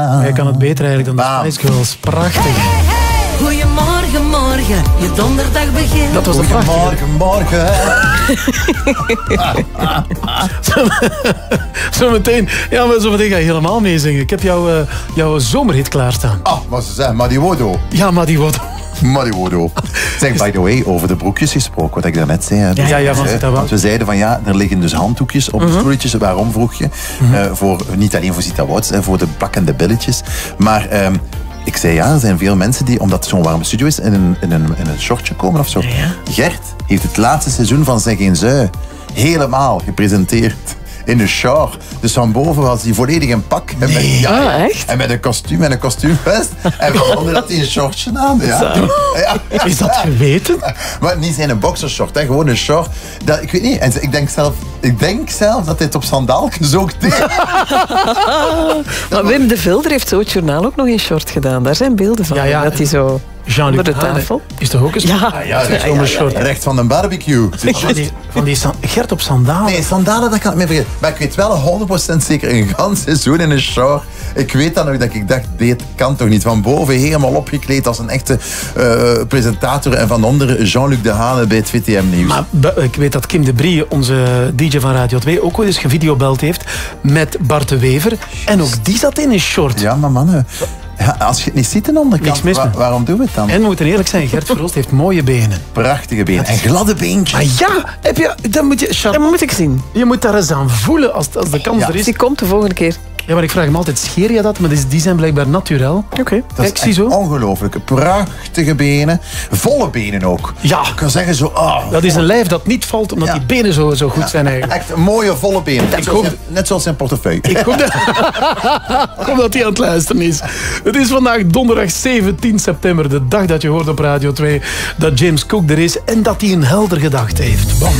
Maar je kan het beter eigenlijk dan de Spice Girls. Prachtig. Goedemorgen, morgen, je donderdag begint. Dat was een prachtige. Morgen. Zometeen ga je helemaal meezingen. Ik heb jouw zomerhit klaarstaan. Wat ze zeggen, Madiodo. Ja, maar die wordt... Madiodo. Zeg, by the way, over de broekjes gesproken, wat ik daarnet zei. Want we zeiden van er liggen dus handdoekjes op de stoeltjes. Waarom vroeg je? Niet alleen voor Zita Wouts, voor de plakkende billetjes. Maar... ik zei er zijn veel mensen die, omdat het zo'n warme studio is, in een shortje komen of zo. Ja. Gert heeft het laatste seizoen van Zeg Geen Zui helemaal gepresenteerd in een short. Dus van boven was hij volledig in pak. En echt? En met een kostuum en een kostuumvest. En van onder had hij een shortje aan. Ja. Is dat geweten? Maar niet zijn een boxershort, gewoon een short. Ik weet niet. En ik denk zelf dat hij het op sandaaltjes ook deed. Maar Wim de Vilder heeft zo het journaal ook nog in short gedaan. Daar zijn beelden van. Ja. Dat hij zo... Jean-Luc de tafel. Is toch ook eens? Ja. Recht van de barbecue. Van die Gert op sandalen. Nee, sandalen, dat kan ik me vergeten. Maar ik weet wel 100% zeker een gans seizoen in een short. Ik weet dan nog dat ik dacht, dit kan toch niet. Van boven helemaal opgekleed als een echte presentator. En van onder Jean-Luc de Hane bij het VTM Nieuws. Maar ik weet dat Kim de Brie, onze DJ van Radio 2, ook wel eens gevideobeld heeft met Bart de Wever. En ook die zat in een short. Ja, maar mannen... Ja, als je het niet ziet aan de onderkant, waarom doen we het dan? En we moeten eerlijk zijn, Gert Verhulst heeft mooie benen. Prachtige benen. En gladde beentjes. Maar ja, dan moet je... Dat moet ik zien. Je moet daar eens aan voelen als de kans er is. Die komt de volgende keer. Ja, maar ik vraag hem altijd, scheer je dat? Maar die zijn blijkbaar naturel. Oké. Dat is echt ongelooflijk. Prachtige benen. Volle benen ook. Ja. Ik kan zeggen zo... dat is een lijf dat niet valt, omdat die benen zo goed zijn eigenlijk. Echt mooie, volle benen. Net zoals zijn portefeuille. Ik hoop dat hij aan het luisteren is. Het is vandaag donderdag 17 september. De dag dat je hoort op Radio 2 dat James Cook er is en dat hij een helder gedacht heeft. Bam.